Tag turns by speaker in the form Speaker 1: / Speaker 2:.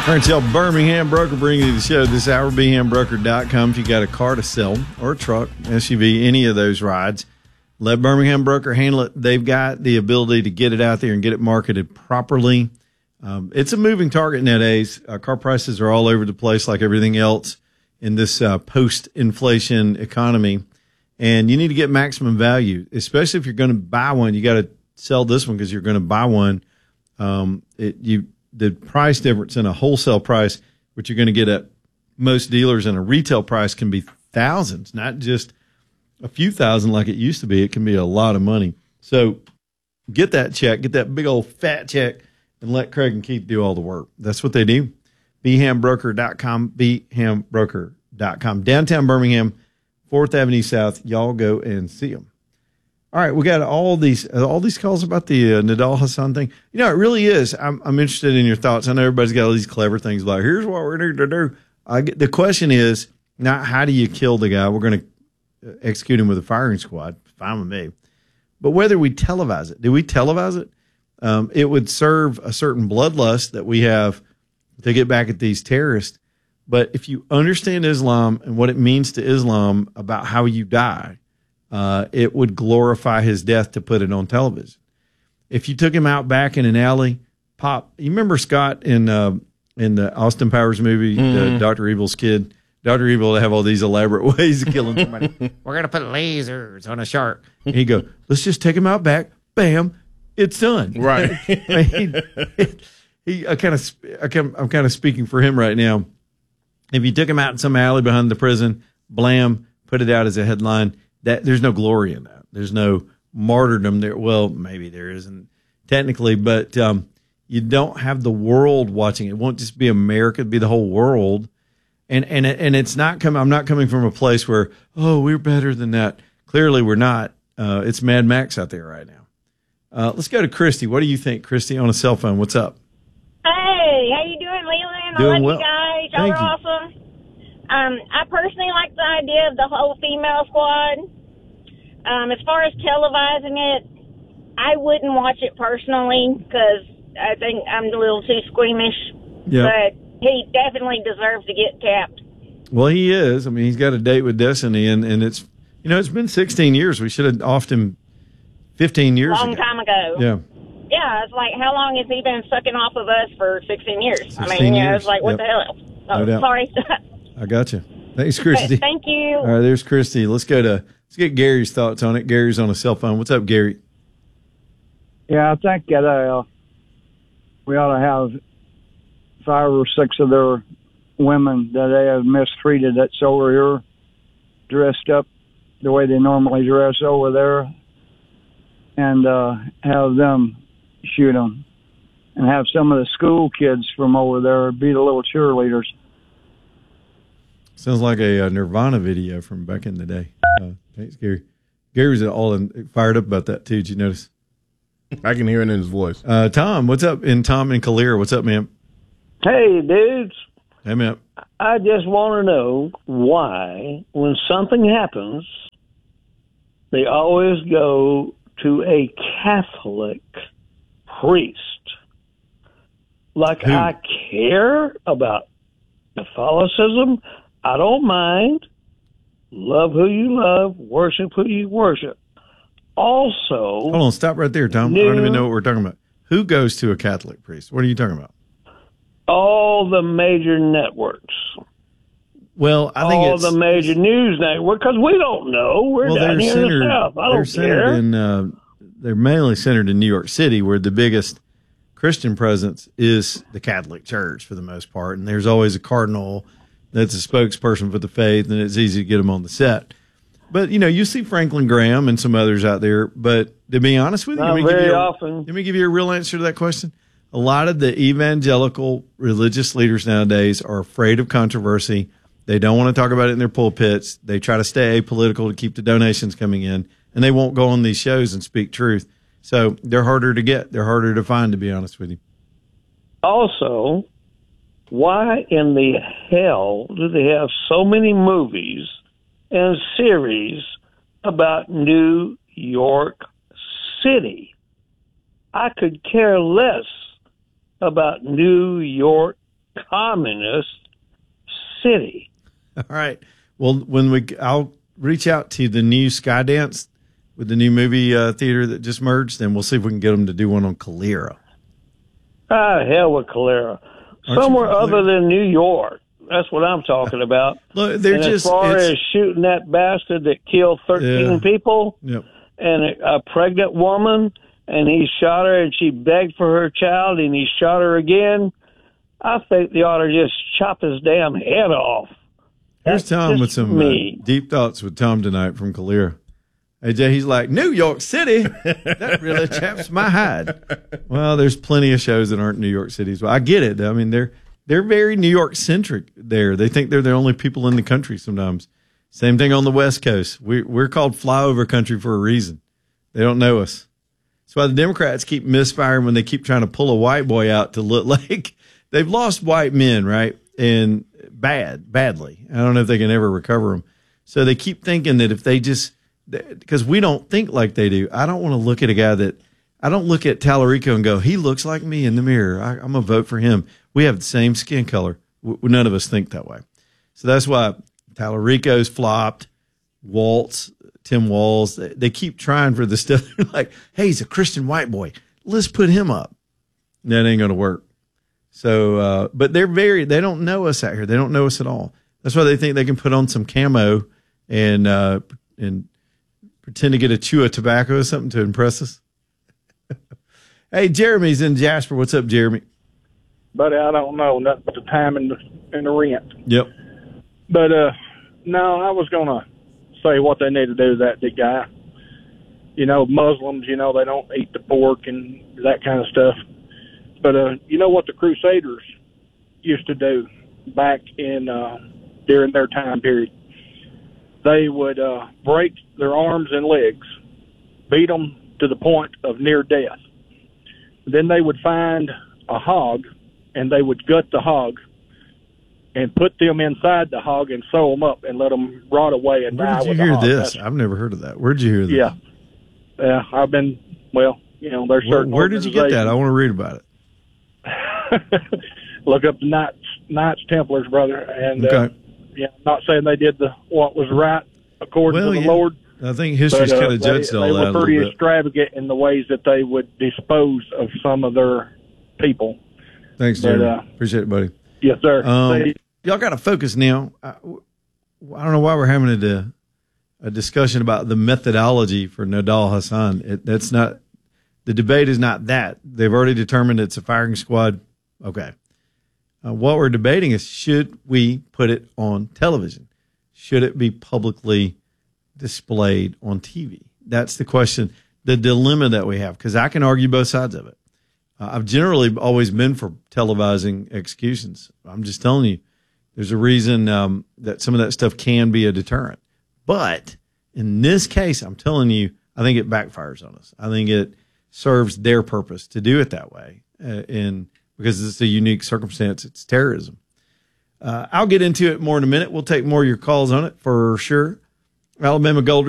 Speaker 1: Tell Birmingham Broker bringing you the show this hour, BMBroker.com. If you got a car to sell or a truck, SUV, any of those rides, let Birmingham Broker handle it. They've got the ability to get it out there and get it marketed properly. It's a moving target nowadays. Car prices are all over the place like everything else in this post-inflation economy. And you need to get maximum value, especially if you're going to buy one. You got to sell this one because you're going to buy one. The price difference in a wholesale price, which you're going to get at most dealers, and a retail price can be thousands, not just a few thousand like it used to be. It can be a lot of money. So get that check, get that big old fat check, and let Craig and Keith do all the work. That's what they do. BHAMBroker.com, BHAMBroker.com. Downtown Birmingham, 4th Avenue South. Y'all go and see them. All right, we got all these calls about the Nadal Hassan thing. You know, it really is. I'm interested in your thoughts. I know everybody's got all these clever things like, here's what we're going to do. The question is not how do you kill the guy. We're going to execute him with a firing squad. Fine with me. But whether we televise it. Do we televise it? It would serve a certain bloodlust that we have to get back at these terrorists. But if you understand Islam and what it means to Islam about how you die, it would glorify his death to put it on television. If you took him out back in an alley, you remember Scott in the Austin Powers movie, Dr. Evil's kid? Dr. Evil would have all these elaborate ways of killing somebody. We're going to put lasers on a shark. And he'd go, let's just take him out back. Bam. It's done.
Speaker 2: Right.
Speaker 1: I'm kind of speaking for him right now. If you took him out in some alley behind the prison, blam, put it out as a headline, that there's no glory in that. There's no martyrdom there. Well, maybe there isn't technically, but you don't have the world watching. It won't just be America; it'd be the whole world. And it's not coming. I'm not coming from a place where we're better than that. Clearly, we're not. It's Mad Max out there right now. Let's go to Christy. What do you think, Christy, on a cell phone? What's up?
Speaker 3: Hey, how you doing, Leland? I
Speaker 1: Doing
Speaker 3: love
Speaker 1: well.
Speaker 3: you guys. Y'all are awesome. I personally like the idea of the whole female squad. As far as televising it, I wouldn't watch it personally because I think I'm a little too squeamish.
Speaker 1: Yeah.
Speaker 3: But he definitely deserves to get capped.
Speaker 1: Well, he is. I mean, he's got a date with Destiny, and it's it's been 16 years. We should have offed him 15 years
Speaker 3: Long time ago.
Speaker 1: Yeah.
Speaker 3: Yeah, it's like, how long has he been sucking off of us for 16 years?
Speaker 1: 16 years.
Speaker 3: It's like, what the hell? Oh,
Speaker 1: No doubt.
Speaker 3: sorry.
Speaker 1: I got you. Thanks, Christy.
Speaker 3: Thank you.
Speaker 1: All right, there's Christy. Let's get Gary's thoughts on it. Gary's on a cell phone. What's up, Gary?
Speaker 4: Yeah, I think that we ought to have 5 or 6 of their women that they have mistreated that's over here dressed up the way they normally dress over there, and have them shoot them, and have some of the school kids from over there be the little cheerleaders.
Speaker 1: Sounds like a Nirvana video from back in the day. Thanks, Gary. Gary was all fired up about that, too. Did you notice?
Speaker 2: I can hear it in his voice.
Speaker 1: Tom, what's up? And Tom and Calera, what's up, man?
Speaker 5: Hey, dudes.
Speaker 1: Hey, man.
Speaker 5: I just want to know why, when something happens, they always go to a Catholic priest. Like,
Speaker 1: Who?
Speaker 5: I care about Catholicism. I don't mind. Love who you love. Worship who you worship. Also,
Speaker 1: Hold on, stop right there, Tom. I don't even know what we're talking about. Who goes to a Catholic priest? What are you talking about?
Speaker 5: all the major networks.
Speaker 1: Well, I think
Speaker 5: all the major news networks, because we don't know. We're down here in the South. I don't care.
Speaker 1: They're mainly centered in New York City, where the biggest Christian presence is the Catholic Church for the most part. And there's always a cardinal that's a spokesperson for the faith, and it's easy to get them on the set. But, you know, you see Franklin Graham and some others out there. But to be honest with you,
Speaker 5: Not very often.
Speaker 1: Let me give you a real answer to that question. A lot of the evangelical religious leaders nowadays are afraid of controversy. They don't want to talk about it in their pulpits. They try to stay apolitical to keep the donations coming in, and they won't go on these shows and speak truth. So they're harder to get. They're harder to find, to be honest with you.
Speaker 5: Also, why in the hell do they have so many movies and series about New York City? I could care less about New York communist city.
Speaker 1: All right. Well, I'll reach out to the new Skydance with the new movie theater that just merged, and we'll see if we can get them to do one on Calera.
Speaker 5: Ah, hell with Calera. Somewhere other than New York. That's what I'm talking about.
Speaker 1: Look,
Speaker 5: as far as shooting that bastard that killed 13 people
Speaker 1: yep.
Speaker 5: and a pregnant woman, and he shot her and she begged for her child and he shot her again, I think they ought to just chop his damn head off.
Speaker 1: Here's Tom with some deep thoughts with Tom tonight from Calera. Hey, Jay, he's like, New York City? That really chaps my hide. Well, there's plenty of shows that aren't New York Cities. Well, I get it. I mean, they're very New York-centric there. They think they're the only people in the country sometimes. Same thing on the West Coast. We're called flyover country for a reason. They don't know us. That's why the Democrats keep misfiring when they keep trying to pull a white boy out to look like they've lost white men, right? And badly. I don't know if they can ever recover them. So they keep thinking that if they just, because we don't think like they do. I don't want to look at a guy I don't look at Tallarico and go, he looks like me in the mirror. I'm going to vote for him. We have the same skin color. None of us think that way. So that's why Tallarico's flopped, Tim Walz, they keep trying for the stuff. They're like, hey, he's a Christian white boy. Let's put him up. That ain't going to work. So, but they don't know us out here. They don't know us at all. That's why they think they can put on some camo and pretend to get a chew of tobacco or something to impress us. Hey, Jeremy's in Jasper. What's up, Jeremy?
Speaker 6: Buddy, I don't know nothing but the time and the rent.
Speaker 1: Yep.
Speaker 6: But no, I was gonna say what they need to do to that big guy. You know, Muslims, they don't eat the pork and that kind of stuff. But you know what the Crusaders used to do back in during their time period? They would break their arms and legs, beat them to the point of near death. Then they would find a hog, and they would gut the hog and put them inside the hog and sew them up and let them rot away and die.
Speaker 1: Where did you hear this? I've never heard of that. Where'd you hear this?
Speaker 6: Yeah, I've been, there's certain.
Speaker 1: Where did you get that? I want to read about it.
Speaker 6: Look up the Knights Templars, brother. And,
Speaker 1: okay.
Speaker 6: I'm not saying they did what was right according to the Lord.
Speaker 1: I think history's kind of judged all that a little bit.
Speaker 6: They were pretty extravagant in the ways that they would dispose of some of their people.
Speaker 1: Thanks, Jeremy. Appreciate it, buddy.
Speaker 6: Yes, sir.
Speaker 1: Y'all got to focus now. I don't know why we're having a discussion about the methodology for Nidal Hasan. That's not the debate. Is not that they've already determined it's a firing squad. Okay. What we're debating is, should we put it on television? Should it be publicly displayed on TV? That's the question, the dilemma that we have, because I can argue both sides of it. I've generally always been for televising executions. I'm just telling you, there's a reason that some of that stuff can be a deterrent. But in this case, I'm telling you, I think it backfires on us. I think it serves their purpose to do it that way, and because it's a unique circumstance, it's terrorism. I'll get into it more in a minute. We'll take more of your calls on it for sure. Alabama Gold